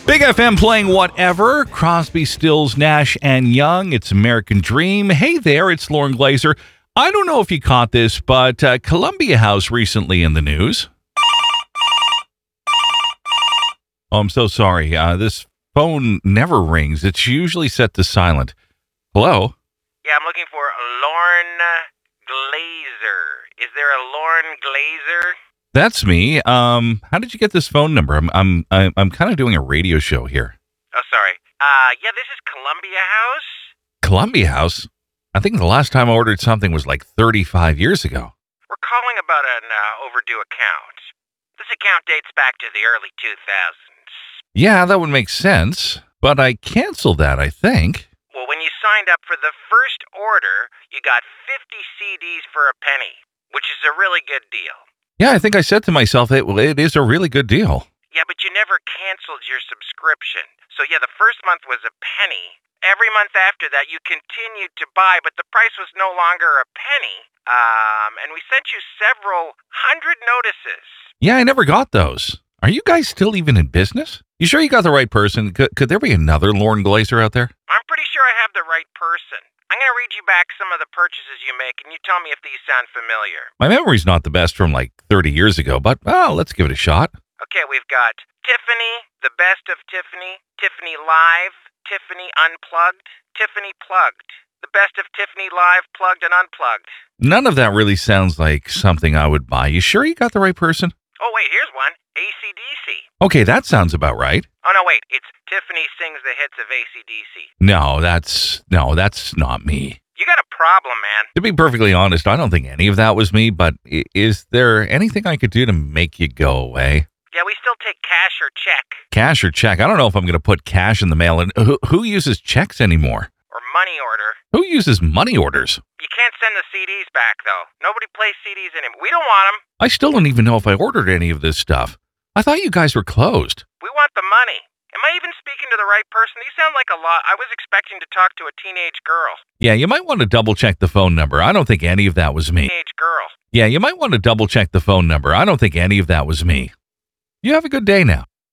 Big FM playing whatever. Crosby, Stills, Nash, and Young. It's American Dream. Hey there, it's Lauren Glazer. I don't know if you caught this, but Columbia House recently in the news. Oh, I'm so sorry. This phone never rings. It's usually set to silent. Hello? Yeah, I'm looking for Lauren Glazer. Is there a Lauren Glazer? That's me. How did you get this phone number? I'm kind of doing a radio show here. Oh, sorry. Yeah, this is Columbia House. Columbia House? I think the last time I ordered something was like 35 years ago. We're calling about an overdue account. This account dates back to the early 2000s. Yeah, that would make sense, but I canceled that, I think. Well, when you signed up for the first order, you got 50 CDs for a penny, which is a really good deal. Yeah, I think I said to myself, it is a really good deal. Yeah, but you never canceled your subscription. So yeah, the first month was a penny. Every month after that, you continued to buy, but the price was no longer a penny. And we sent you several hundred notices. Yeah, I never got those. Are you guys still even in business? You sure you got the right person? Could there be another Lauren Glazer out there? I'm pretty sure I have the right person. I'm going to read you back some of the purchases you make, and you tell me if these sound familiar. My memory's not the best from like 30 years ago, but let's give it a shot. Okay, we've got Tiffany, The Best of Tiffany, Tiffany Live, Tiffany Unplugged, Tiffany Plugged, The Best of Tiffany Live, Plugged and Unplugged. None of that really sounds like something I would buy. You sure you got the right person? Oh, wait, here's one. AC/DC. Okay, that sounds about right. Oh, no, wait. It's Tiffany Sings the Hits of AC/DC. No, that's not me. You got a problem, man. To be perfectly honest, I don't think any of that was me, but is there anything I could do to make you go away? Yeah, we still take cash or check. Cash or check? I don't know if I'm going to put cash in the mail. And who uses checks anymore? Or money order. Who uses money orders? You can't send the CDs back, though. Nobody plays CDs anymore. We don't want them. I still don't even know if I ordered any of this stuff. I thought you guys were closed. We want the money. Am I even speaking to the right person? These sound like a lot. I was expecting to talk to a teenage girl. Yeah, you might want to double check the phone number. I don't think any of that was me. Teenage girl. Yeah, you might want to double check the phone number. I don't think any of that was me. You have a good day now.